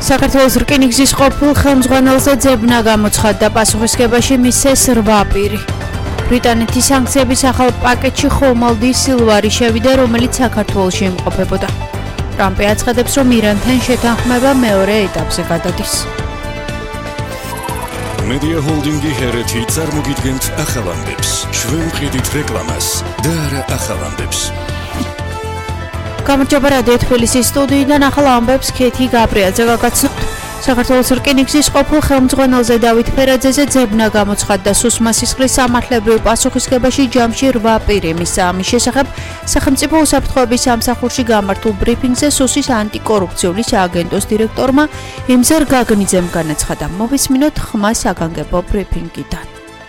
საქართველოს რკინიგზის ყოფილ ხელმძღვანელზე ძებნა გამოცხადდა პასუხისგებაში მისცეს 8 პირი. ბრიტანეთის სანქციების ახალ პაკეტში ხომალდი სილვარი შევიდა, რომელიც საქართველოში იმყოფებოდა. ტრამპი აცხადებს, რომ ირანთან შეთანხმება მეორე ეტაპზე გადადის. Media Holding-ი ჰერეთი წარმოგიდგენთ ახალამდებს. ჩვენ ვყიდით რეკლამას და არა ახალამდებს. გამარჯობა რადიო თბილისის სტუდიიდან ახალ ამბებს ქეთი გაბრიაძე გაგაცნობთ. საქართველოს რკინიგზის ყოფილ ხელმძღვანელზე დავით ფერაძეზე ძებნა გამოცხადდა სუსმა სისხლის სამართლებრივ პასუხისგებაში ჯამში 8 პირი. ამის შესახებ სახელმწიფო უსაფრთხოების სამსახურში გამართულ ბრიფინგზე სუსის ანტიკორუფციული სააგენტოს დირექტორმა იმზერ გაგნიძემ განაცხადა. მოვისმინოთ ხმა საგანგებო ბრიფინგიდან.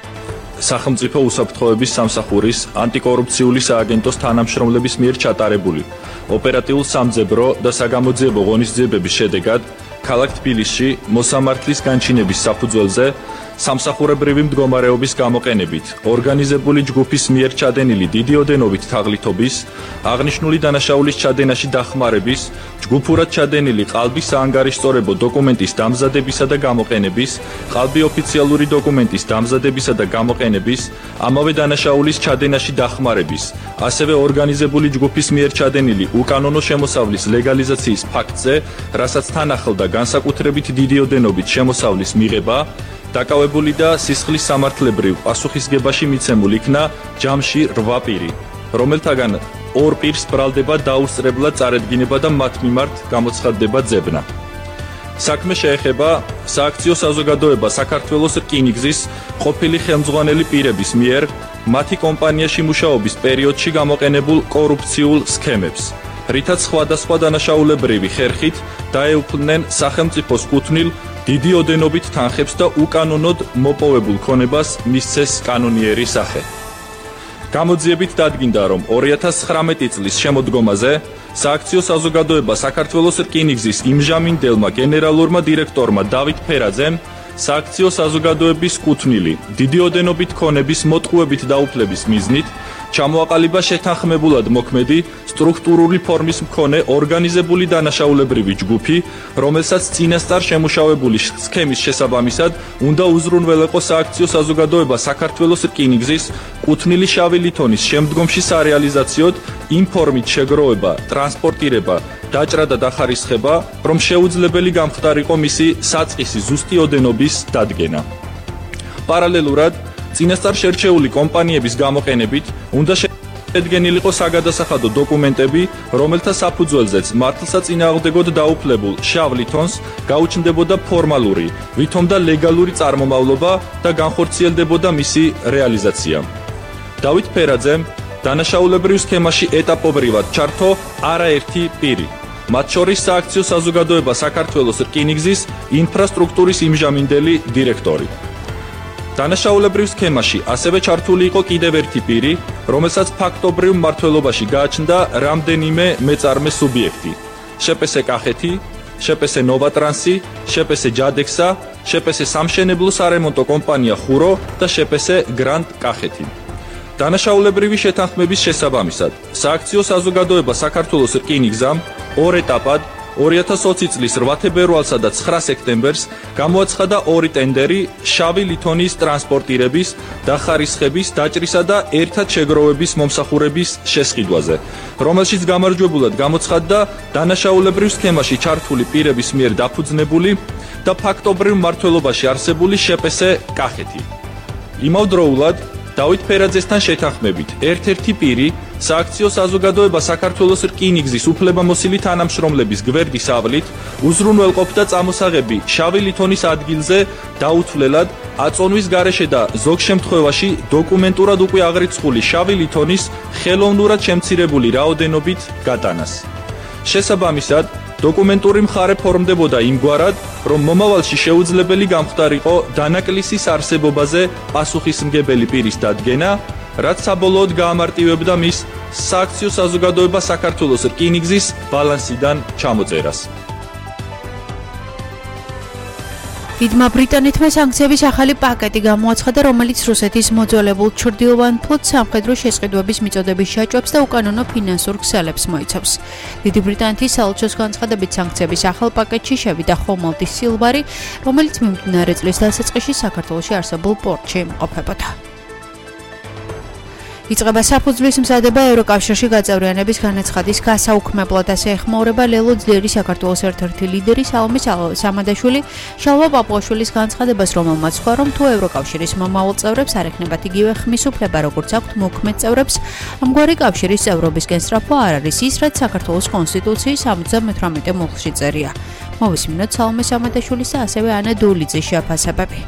სახელმწიფო უსაფრთხოების სამსახურის ანტიკორუფციული სააგენტოს თანამშრომლების მიერ ჩატარებული ოპერატიულ სამძებრო და საგამოძიებო ღონისძიებების შედეგად ქალაქ თბილისში მოსამართლის განჩინების საფუძველზე სამსახურებრივი მდგომარეობის გამოყენებით ორგანიზებული ჯგუფის მიერ ჩადენილი დიდი ოდენობით თაღლითობის, აღნიშნული დანაშაულის ჩადენაში დახმარების, ჯგუფურად ჩადენილი ყალბის საანგარიშწორებო დოკუმენტის დამზადებისა და გამოყენების, ყალბი ოფიციალური დოკუმენტის დამზადებისა და გამოყენების, ამავე დანაშაულის ჩადენაში დახმარების, ასევე ორგანიზებული ჯგუფის მიერ ჩადენილი უკანონო შემოსავლის ლეგალიზაციის ფაქტზე, რასაც თან ახლდა განსაკუთრებით დიდი ოდენობით შემოსავლის მიღება, დაკავებული და სისხლის სამართლებრივ პასუხისგებაში მიცემულ იქნა ჯამში 8 პირი, რომელთაგან 2 პირს ბრალდება დაუსწრებლად წარედგინება და მათ მიმართ გამოცხადდება ძებნა. საქმე შეეხება სააქციო საზოგადოება საქართველოს რკინიგზის ყოფილი ხელმძღვანელი პირების მიერ მათი კომპანიაში მუშაობის პერიოდში გამოყენებულ კორუფციულ სქემებს, რითაც სხვადასხვა დანაშაულებრივი ხერხით დაეუფლნენ სახელმწიფოს კუთვნილ დიდი ოდენობით თანხებს და უკანონოდ მოპოვებულ ქონებას მისცეს კანონიერი სახე. გამოძიებით დადგინდა, რომ 2019 წლის შემოდგომაზე სააქციო საზოგადოება საქართველოს რკინიგზის იმჟამინდელმა გენერალურმა დირექტორმა დავით ფერაძემ სააქციო საზოგადოების კუთვნილი დიდი ოდენობით ქონების მოტყუებით დაუფლების მიზნით ჩამოაყალიბა შეთანხმებულად მოქმედი სტრუქტურული ფორმის მქონე ორგანიზებული დანაშაულებრივი ჯგუფი, რომელსაც წინასწარ შემუშავებული სქემის შესაბამისად უნდა უზრუნველეყო სააქციო საზოგადოება საქართველოს რკინიგზის კუთვნილი შავი ლითონის შემდგომში სარეალიზაციოდ იმ ფორმით შეგროვება, ტრანსპორტირება, დაჭრა და დახარისხება, რომ შეუძლებელი გამხდარიყო მისი საწყისი ზუსტი ოდენობის დადგენა. პარალელურად წინასწარ შერჩეული კომპანიების გამოყენებით უნდა შედგენილიყო საგადასახადო დოკუმენტები, რომელთა საფუძველზეც მართლსაწინააღმდეგოდ დაუფლებულ შავ ლითონს გაუჩნდებოდა ფორმალური, ვითომ და ლეგალური წარმომავლობა და განხორციელდებოდა მისი რეალიზაცია. დავით ფერაძემ დანაშაულებრივ სქემაში ეტაპობრივად ჩართო არაერთი პირი, მათ შორის სააქციო საზოგადოება საქართველოს რკინიგზის ინფრასტრუქტურის იმჟამინდელი დირექტორი. დანაშაულებრივ სქემაში ასევე ჩართული იყო კიდევ ერთი პირი, რომელსაც ფაქტობრივ მმართველობაში გააჩნდა რამდენიმე მეწარმე სუბიექტი: შპს კახეთი, შპს ნოვატრანსი, შპს ჯადექსა, შპს სამშენებლო სარემონტო კომპანია ხურო და შპს გრანდ კახეთი. დანაშაულებრივი შეთანხმების შესაბამისად სააქციო საზოგადოება საქართველოს რკინიგზამ 2 ეტაპად 2020 წლის 8 თებერვალსა და 9 სექტემბერს გამოაცხადა 2 ტენდერი შავი ლითონის ტრანსპორტირების, დახარისხების, დაჭრისა და ერთად შეგროვების მომსახურების შესყიდვაზე, რომელშიც გამარჯვებულად გამოცხადდა დანაშაულებრივ სქემაში ჩართული პირების მიერ დაფუძნებული და ფაქტობრივ მმართველობაში არსებული შპს კახეთი. იმავდროულად დავით ფერაძესთან შეთანხმებით ერთ-ერთი პირი სააქციო საზოგადოება საქართველოს რკინიგზის უფლებამოსილი თანამშრომლების გვერდის ავლით უზრუნველყოფდა წამოსაღები შავი ლითონის ადგილზე დაუთვლელად აწონვის გარეშე და ზოგ შემთხვევაში დოკუმენტურად უკვე აღრიცხული შავი ლითონის ხელოვნურად შემცირებული რაოდენობით გატანას. შესაბამისად, დოკუმენტური მხარე ფორმდებოდა იმგვარად, რომ მომავალში შეუძლებელი გამხდარიყო დანაკლისის არსებობაზე პასუხისმგებელი პირის დადგენა, რაც საბოლოოდ გაამარტივებდა მის სააქციო საზოგადოება საქართველოს რკინიგზის ბალანსიდან ჩამოწერას. დიდმა ბრიტანეთმა სანქციების ახალი პაკეტი გამოაცხადა, რომელიც რუსეთის მოძველებულ ჩრდილოვან ფლოტს სამხედრო შესყიდვების მიწოდების შეჭვებს და უკანონო ფინანსურ ქსელებს მოიცავს. დიდი ბრიტანეთის საელჩოს განცხადებით სანქციების ახალ პაკეტში შევიდა ხომალდი სილვარი, რომელიც მიმდინარე წლის დასაწყისში საქართველოში არსებულ პორტში იმყოფებოდა. იწყება საფუძვლის მზადება ევროკავშირში გაწევრიანების განაცხადის გასაუქმებლად, ასე ეხმაურება ლელო ძლიერი საქართველოს ერთ-ერთი ლიდერი სალომე სამადაშვილი შალვა პაპუაშვილის განცხადებას, რომელმაც თქვა, რომ თუ ევროკავშირის მომავალ წევრებს არ ექნებათ იგივე ხმის უფლება, როგორც აქვთ მოქმედ წევრებს, ამგვარი კავშირის წევრობისკენ სწრაფვა არ არის ის, რაც საქართველოს კონსტიტუციის 78 მუხლში წერია. მოვისმინოთ სალომე სამადაშვილის და ასევე ანა დულიძის შეფასებები.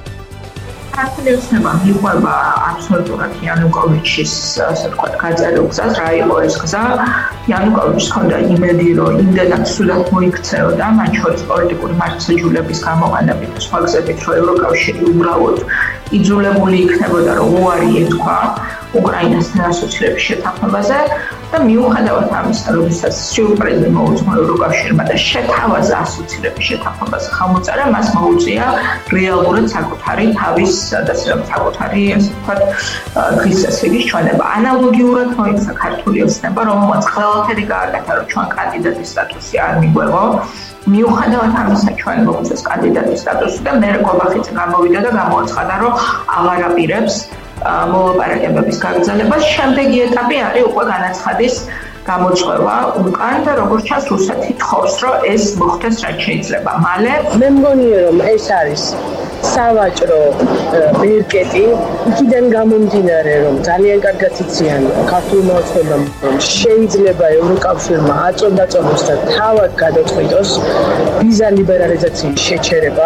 ქართულმა მიყვება აბსოლუტურად იანუკოვიჩის ასე ვთქვათ გაწერილ გზას, რა იყო ეს გზა. იანუკოვიჩს ჰქონდა იმედი, რომ იმდენად სულად მოიქცეოდა, მათ შორის პოლიტიკური მართლმსაჯულების გამოყენებით და სხვა გზებით, რომ ევროკავშირი უბრალოდ იძულებული იქნებოდა, რომ უარი ეთქვა უკრაინასთან ასოცირების შეთანხმებაზე და მიუხედავად ამისა, როდესაც სიურპრიზი მოუძღვნა ევროკავშირმა და შეთავაზა ასოცირების შეთანხმებაზე ხელმოწერა, მას მოუწია რეალურად საკუთარი თავის საკუთარი ასე ვთქვათ დღის წესრიგის ჩვენება. ანალოგიურად მოიქცა ქართული ოცნება, რომელმაც ყველაფერი გააკეთა, რომ ჩვენ კანდიდატის სტატუსი არ მიგვეღო. მიუხედავად ამისა, ჩვენ მოგვიწეს კანდიდატის სტატუსი და მე გობახიძე გამოვიდა და გამოაცხადა, რომ აღარ აპირებს მოლაპარაკებების გაგრძელებას. შემდეგი ეტაპი არის უკვე განაცხადის გამოწვევა უკან და როგორც ჩანს რუსეთი თხოვს, რომ ეს მოხდეს რაც შეიძლება მალე. მე მგონია, რომ ეს არის სავაჭრო მერკეტი, იქიდან გამომდინარე, რომ ძალიან კარგად იციან ქართულმა ოცნებამ, რომ შეიძლება ევროკავშირმა აწონდაწონოს და თავად გადაწყვიტოს ვიზა ლიბერალიზაციის შეჩერება,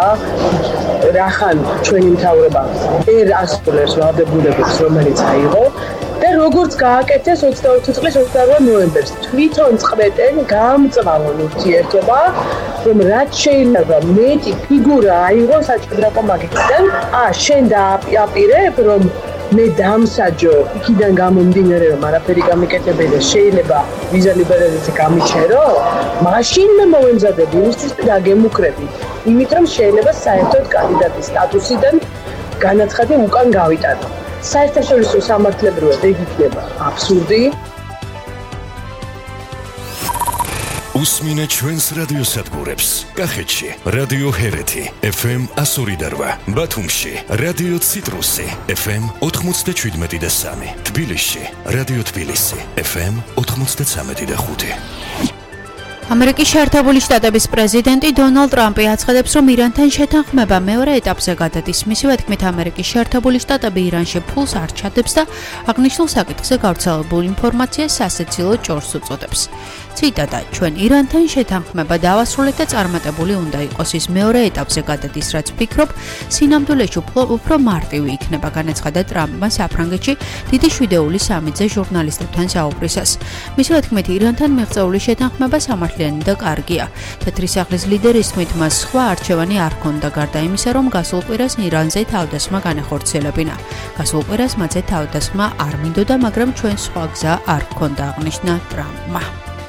რახან ჩვენი მთავრობა ვერ ასრულებს ვალდებულებებს, რომელიც აიღო. და როგორც გააკეთეს 22 წლის 28 ნოემბერს თვითონ წყვეტენ გამწვავონ ურთიერთობა, რომ რაც შეიძლება მეტი ფიგურა აიღო საჭადრაკო მაგისტრიდან. შენ დააპირებ, რომ მე დამსაჯო იქიდან გამომდინარე, რომ არაფერი გამიკეთებია, შეიძლება ვიზა ლიბერალიზაცია გამიჩერო, მაშინ მე მოვემზადებ იმისთვის და დაგემუქრები. იმით რომ შეიძლება საერთოდ კანდიდატის სტატუსიდან განაცხადი უკან გავიტანო. საერთაშორისო სამართლებრივად ეგ იქნება აბსურდი. უსმინე ჩვენს რადიო სადგურებს. კახეთში რადიო ჰერეთი FM 102.8, ბათუმში რადიო ციტრუსი FM 97.3, თბილისში რადიო თბილისი FM 93.5. ამერიკის შეერთებული შტატების პრეზიდენტი დონალდ ტრამპი აცხადებს, რომ ირანთან შეთანხმება მეორე ეტაპზე გადადის. მისივე თქმით, ამერიკის შეერთებული შტატები ირანში ფულს არ ჩადებს და აღნიშნულ საკითხზე გავრცელებულ ინფორმაციას სასაცილო ჭორს უწოდებს. ციტატა: ჩვენ ირანთან შეთანხმება დავასრულეთ და წარმატებული უნდა იყოს. ის მეორე ეტაპზე გადადის, რაც ვფიქრობ, სინამდვილეში უფრო მარტივი იქნება, განაცხადა ტრამპმა საფრანგეთში დიდი შვიდეული სამიტზე ჟურნალისტებთან საუბრისას. მისივე თქმით, ირანთან მიღწეული შეთანხმება სამართლიანი და კარგია. თეთრი სახლის ლიდერის თქმით, მას სხვა არჩევანი არ ჰქონდა, გარდა იმისა, რომ გასულ კვირას ირანზე თავდასხმა განახორციელებინა. გასულ კვირას მათზე თავდასხმა არ მინდოდა, მაგრამ ჩვენ სხვა გზა არ ჰქონდა, აღნიშნა ტრამპმა.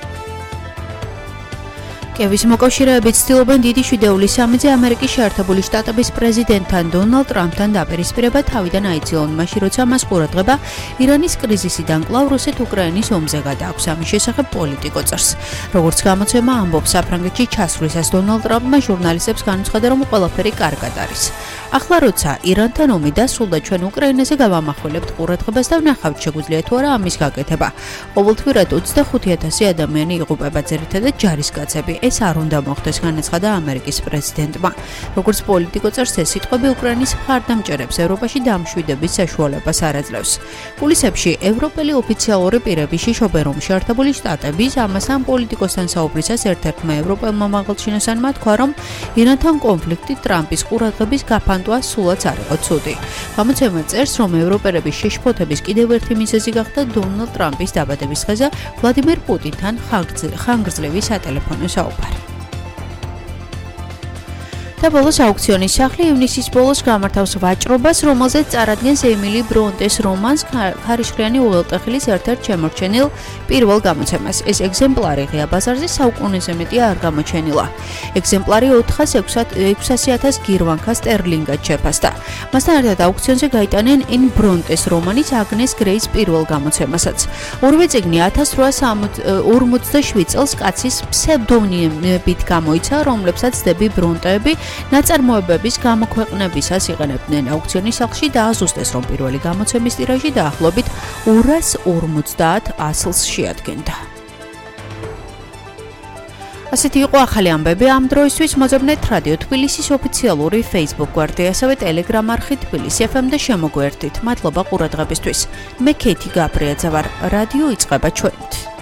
კევის მოკავშირეები ცდილობენ დიდი შვიდეული სამიტზე ამერიკის შეერთებული შტატების პრეზიდენტთან დონალდ ტრამპთან დაპირისპირება თავიდან აიძულონ მაშინ, როცა მას ყურადღება ირანის კრიზისიდან კვლავ რუსეთ-უკრაინის ომზე გადააქვს. ამის შესახებ პოლიტიკო წერს. როგორც გამოცემა ამბობს, საფრანგეთში ჩასვლისას დონალდ ტრამპმა ჟურნალისტებს განუცხადა, რომ ყველაფერი კარგად არის. ახლა როცა ირანთან ომი დასრულდა, ჩვენ უკრაინაზე გავამახვილებთ ყურადღებას და ვნახავთ, შეგვიძლია თუ არა ამის გაკეთება. ყოველთვიურად 25,000 ადამიანი იღუპება, ძირითადად ჯარისკაცები. ეს არ უნდა მოხდეს, განაცხადა ამერიკის პრეზიდენტმა. როგორც პოლიტიკო წერს, ეს სიტყვები უკრაინის მხარდამჭერებს ევროპაში დამშვიდების საშუალებას არ აძლევს. კულისებში ევროპელი ოფიციალური პირები შიშობენ, რომ შეერთებული შტატების ამასთან პოლიტიკოსთან საუბრისას ერთ-ერთმა ევროპელმა მაღალჩინოსანმა თქვა, რომ ირანთან კონფლიქტი ტრამპის ყურადღების გაფანტვა სულაც არ იყო ცუდი. გამოცემა წერს, რომ ევროპელების შეშფოთების კიდევ ერთი მიზეზი გახდა დონალდ ტრამპის დაბადების დღეზე ვლადიმერ პუტინთან ხანგრძლივი სატელეფონო საუბარი. და ბოლოს აუქციონის სახლი ივნისის ბოლოს გამართავს ვაჭრობას, რომელზეც წარადგენს ემილი ბრონტეს რომანს ქარიშხლიანი უღელტეხილის ერთ-ერთ შემორჩენილ პირველ გამოცემას. ეს ეგზემპლარი ღია ბაზარზე საუკუნეზე მეტია არ გამოჩენილა. ეგზემპლარი 400,000 გირვანქა სტერლინგად შეფასდა. მასთან ერთად აუქციონზე გაიტანენ ენ ბრონტეს რომანის აგნეს გრეის პირველ გამოცემასაც. ორივე წიგნი 1847 წელს კაცის ფსევდონიმებით გამოიცა, რომლებსაც დები ბრონტეები ნაწარმოებების გამოქვეყნებისას იყენებდნენ. აუქციონის სახლში დააზუსტეს, რომ პირველი გამოცემის ტირაჟი დაახლოებით 250 ასლს შეადგენდა. ასეთი იყო ახალი ამბები ამ დროისთვის. მოძებნეთ რადიო თბილისის ოფიციალური Facebook გვერდი, ასევე Telegram არხი თბილისი FM და შემოგვერთით. მადლობა ყურადღებისთვის. მე ქეთი გაბრიაძე ვარ. რადიო იწყება ჩვენით.